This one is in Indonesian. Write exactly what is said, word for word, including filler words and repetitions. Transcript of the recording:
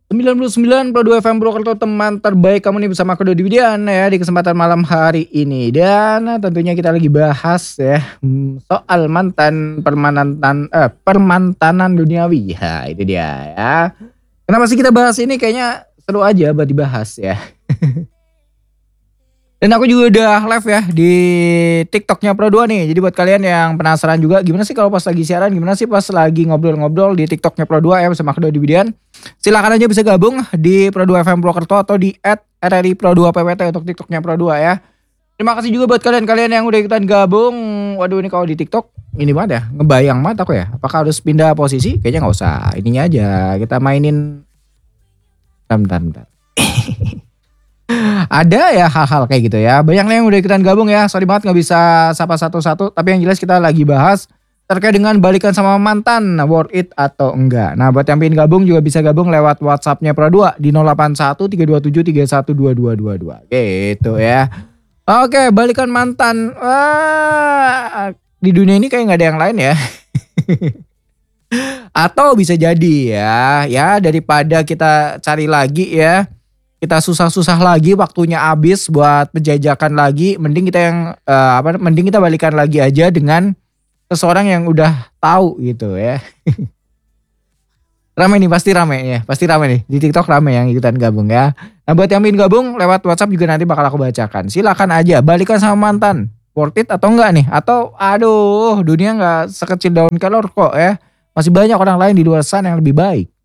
sembilan puluh sembilan koma dua F M Purwokerto, teman terbaik kamu nih bersama aku Dodi Widian ya di kesempatan malam hari ini. Dan tentunya kita lagi bahas ya hmm, soal mantan permanentan eh, permantanan duniawi. Ya, itu dia ya. Kenapa sih kita bahas ini? Kayaknya seru aja buat dibahas ya. Dan aku juga udah live ya di TikToknya Pro dua nih. Jadi buat kalian yang penasaran juga gimana sih kalau pas lagi siaran, gimana sih pas lagi ngobrol-ngobrol di TikToknya Pro dua ya bersama aku Dodi Widian. Silakan aja bisa gabung di Pro dua F M Purwokerto atau di et r r i pro dua p w t untuk TikToknya Pro dua ya. Terima kasih juga buat kalian-kalian yang udah ikutan gabung. Waduh, ini kalau di TikTok ini banget ya, ngebayang banget aku ya. Apakah harus pindah posisi? Kayaknya nggak usah. Ininya aja kita mainin. Bentar, bentar, bentar. Ada ya hal-hal kayak gitu ya. Banyak yang udah ikutan gabung ya. Sorry banget gak bisa sapa satu-satu. Tapi yang jelas kita lagi bahas terkait dengan balikan sama mantan. Worth it atau enggak. Nah buat yang pengen gabung juga bisa gabung lewat WhatsAppnya Pro dua di nol delapan satu tiga dua tujuh tiga satu dua dua dua dua. Gitu ya. Oke, balikan mantan. Wah, di dunia ini kayak gak ada yang lain ya. Atau bisa jadi ya. Ya daripada kita cari lagi ya. Kita susah-susah lagi, waktunya habis buat penjajakan lagi, mending kita yang uh, apa mending kita balikan lagi aja dengan seseorang yang udah tahu gitu ya. Rame nih, pasti rame ya, pasti rame nih di TikTok, rame yang ikutan gabung ya. Nah buat yang ingin gabung lewat WhatsApp juga nanti bakal aku bacakan. Silakan aja, balikan sama mantan, worth it atau enggak nih? Atau aduh, dunia nggak sekecil daun kelor kok ya, masih banyak orang lain di luar sana yang lebih baik.